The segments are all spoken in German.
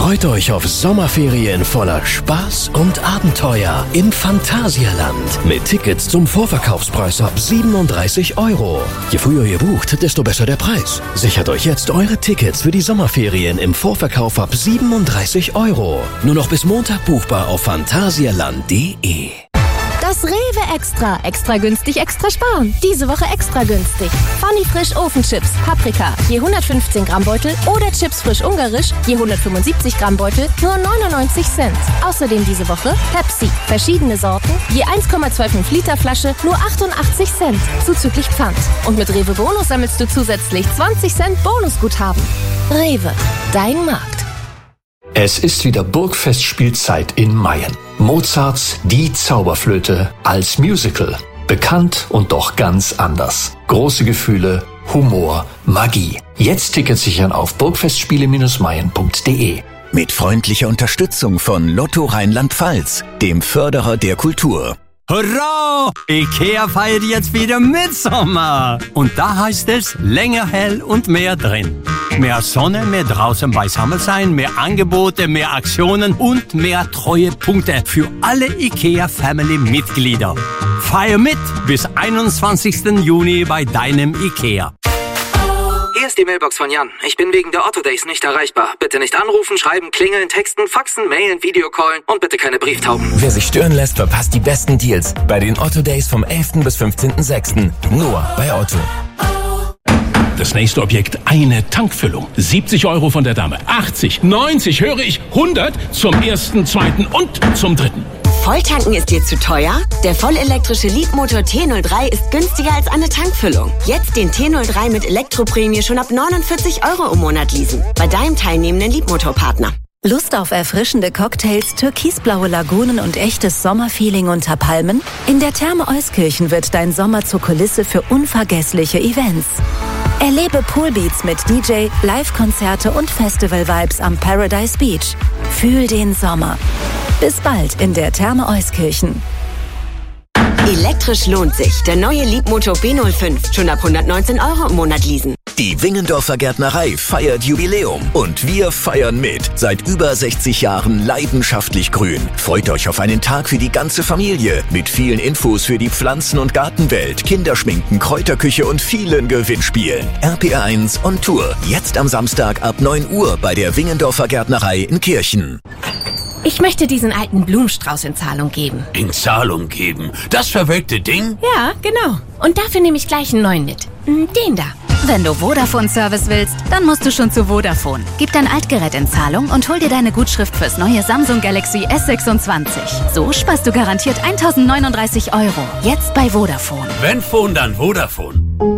Freut euch auf Sommerferien voller Spaß und Abenteuer im Phantasialand mit Tickets zum Vorverkaufspreis ab 37 €. Je früher ihr bucht, desto besser der Preis. Sichert euch jetzt eure Tickets für die Sommerferien im Vorverkauf ab 37 €. Nur noch bis Montag buchbar auf phantasialand.de. Das Rewe Extra. Extra günstig, extra sparen. Diese Woche extra günstig. Funny Frisch Ofenchips, Paprika, je 115 Gramm Beutel oder Chips frisch ungarisch, je 175 Gramm Beutel, nur 99 Cent. Außerdem diese Woche Pepsi, verschiedene Sorten, je 1,25 Liter Flasche, nur 88 Cent, zuzüglich Pfand. Und mit Rewe Bonus sammelst du zusätzlich 20 Cent Bonusguthaben. Rewe, dein Markt. Es ist wieder Burgfestspielzeit in Mayen. Mozarts Die Zauberflöte als Musical. Bekannt und doch ganz anders. Große Gefühle, Humor, Magie. Jetzt Tickets sichern auf burgfestspiele-mayen.de. Mit freundlicher Unterstützung von Lotto Rheinland-Pfalz, dem Förderer der Kultur. Hurra! IKEA feiert jetzt wieder Mitsommer. Und da heißt es länger hell und mehr drin. Mehr Sonne, mehr draußen beisammen sein, mehr Angebote, mehr Aktionen und mehr Treuepunkte für alle IKEA-Family-Mitglieder. Feier mit bis 21. Juni bei deinem IKEA. Hier ist die Mailbox von Jan. Ich bin wegen der Otto Days nicht erreichbar. Bitte nicht anrufen, schreiben, klingeln, texten, faxen, mailen, Videocallen und bitte keine Brieftauben. Wer sich stören lässt, verpasst die besten Deals bei den Otto Days vom 11. bis 15.06. Nur bei Otto. Das nächste Objekt, eine Tankfüllung. 70 € von der Dame. 80, 90, höre ich, 100 zum ersten, zweiten und zum dritten. Volltanken ist dir zu teuer? Der vollelektrische Leadmotor T03 ist günstiger als eine Tankfüllung. Jetzt den T03 mit Elektroprämie schon ab 49 € im Monat leasen. Bei deinem teilnehmenden Leadmotorpartner. Lust auf erfrischende Cocktails, türkisblaue Lagunen und echtes Sommerfeeling unter Palmen? In der Therme Euskirchen wird dein Sommer zur Kulisse für unvergessliche Events. Erlebe Poolbeats mit DJ, Live-Konzerte und Festival-Vibes am Paradise Beach. Fühl den Sommer. Bis bald in der Therme Euskirchen. Elektrisch lohnt sich. Der neue Leadmotor B05. Schon ab 119 € im Monat leasen. Die Wingendorfer Gärtnerei feiert Jubiläum und wir feiern mit. Seit über 60 Jahren leidenschaftlich grün. Freut euch auf einen Tag für die ganze Familie mit vielen Infos für die Pflanzen- und Gartenwelt, Kinderschminken, Kräuterküche und vielen Gewinnspielen. RPR1 on Tour. Jetzt am Samstag ab 9 Uhr bei der Wingendorfer Gärtnerei in Kirchen. Ich möchte diesen alten Blumenstrauß in Zahlung geben. In Zahlung geben? Das verwelkte Ding? Ja, genau. Und dafür nehme ich gleich einen neuen mit. Den da. Wenn du Vodafone-Service willst, dann musst du schon zu Vodafone. Gib dein Altgerät in Zahlung und hol dir deine Gutschrift fürs neue Samsung Galaxy S26. So sparst du garantiert 1.039 €. Jetzt bei Vodafone. Wenn Phone, dann Vodafone.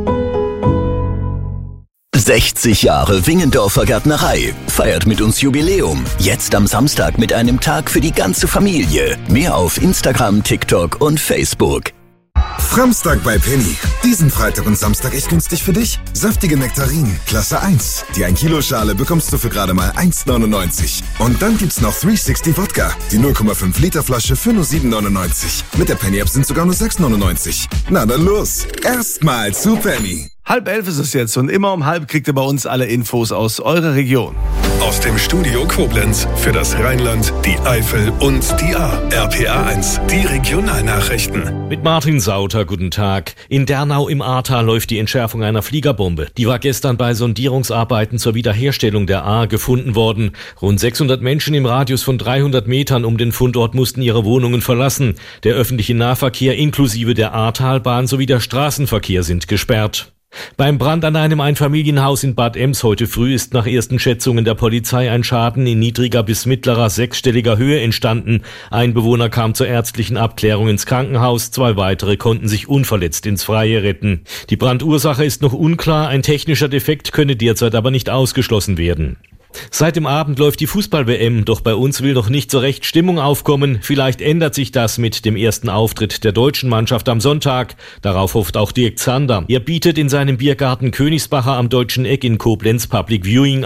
60 Jahre Wingendorfer Gärtnerei. Feiert mit uns Jubiläum. Jetzt am Samstag mit einem Tag für die ganze Familie. Mehr auf Instagram, TikTok und Facebook. Framstag bei Penny. Diesen Freitag und Samstag echt günstig für dich. Saftige Nektarinen, Klasse 1. Die 1 Kilo Schale bekommst du für gerade mal 1,99. Und dann gibt's noch 360 Wodka. Die 0,5 Liter Flasche für nur 7,99. Mit der Penny App sind sogar nur 6,99. Na dann los. Erstmal zu Penny. 10:30 ist es jetzt und immer um 10:30 kriegt ihr bei uns alle Infos aus eurer Region. Aus dem Studio Koblenz für das Rheinland, die Eifel und die A. RPR1, die Regionalnachrichten. Mit Martin Sauter, guten Tag. In Dernau im Ahrtal läuft die Entschärfung einer Fliegerbombe. Die war gestern bei Sondierungsarbeiten zur Wiederherstellung der Ahr gefunden worden. Rund 600 Menschen im Radius von 300 Metern um den Fundort mussten ihre Wohnungen verlassen. Der öffentliche Nahverkehr inklusive der Ahrtalbahn sowie der Straßenverkehr sind gesperrt. Beim Brand an einem Einfamilienhaus in Bad Ems heute früh ist nach ersten Schätzungen der Polizei ein Schaden in niedriger bis mittlerer sechsstelliger Höhe entstanden. Ein Bewohner kam zur ärztlichen Abklärung ins Krankenhaus, 2 weitere konnten sich unverletzt ins Freie retten. Die Brandursache ist noch unklar, ein technischer Defekt könne derzeit aber nicht ausgeschlossen werden. Seit dem Abend läuft die Fußball-WM, doch bei uns will noch nicht so recht Stimmung aufkommen. Vielleicht ändert sich das mit dem ersten Auftritt der deutschen Mannschaft am Sonntag. Darauf hofft auch Dirk Zander. Er bietet in seinem Biergarten Königsbacher am Deutschen Eck in Koblenz Public Viewing an.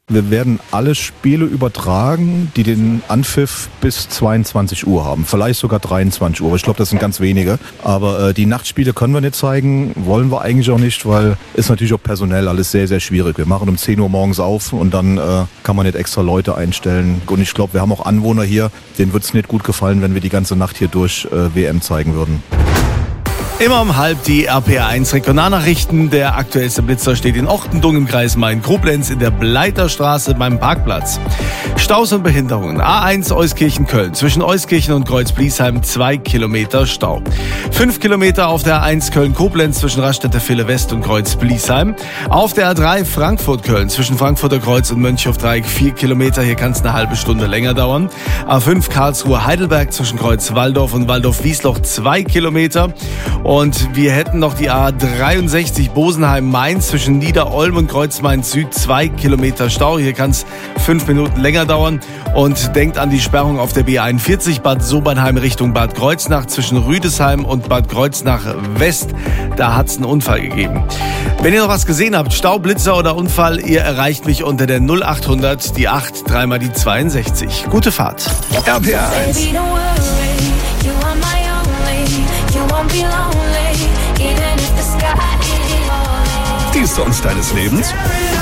Wir werden alle Spiele übertragen, die den Anpfiff bis 22 Uhr haben. Vielleicht sogar 23 Uhr. Ich glaube, das sind ganz wenige. Aber die Nachtspiele können wir nicht zeigen, wollen wir eigentlich auch nicht, weil ist natürlich auch personell alles sehr, sehr schwierig. Wir machen um 10 Uhr morgens auf und dann kann man nicht extra Leute einstellen. Und ich glaube, wir haben auch Anwohner hier, denen wird es nicht gut gefallen, wenn wir die ganze Nacht hier durch WM zeigen würden. Immer um 12 die RPR1 Regionalnachrichten. Der aktuellste Blitzer steht in Ochtendung im Kreis Main-Koblenz in der Bleiterstraße beim Parkplatz. Staus und Behinderungen. A1 Euskirchen-Köln. Zwischen Euskirchen und Kreuz-Bliesheim 2 Kilometer Stau. 5 Kilometer auf der A1 Köln-Koblenz zwischen Raststätter-Ville West und Kreuz-Bliesheim. Auf der A3 Frankfurt-Köln zwischen Frankfurter Kreuz und Mönchhof-Dreieck 4 Kilometer. Hier kann es eine halbe Stunde länger dauern. A5 Karlsruhe-Heidelberg zwischen Kreuz-Waldorf und Waldorf-Wiesloch 2 Kilometer. Und wir hätten noch die A63 Bosenheim-Mainz zwischen Niederolm und Kreuz-Mainz-Süd 2 Kilometer Stau. Hier kann es 5 Minuten länger dauern. Und denkt an die Sperrung auf der B41 Bad Sobernheim Richtung Bad Kreuznach zwischen Rüdesheim und Bad Kreuznach West. Da hat es einen Unfall gegeben. Wenn ihr noch was gesehen habt, Stau, Blitzer oder Unfall, ihr erreicht mich unter der 0800 die 8 3 mal die 62. Gute Fahrt. RPR 1. Die Songs deines Lebens?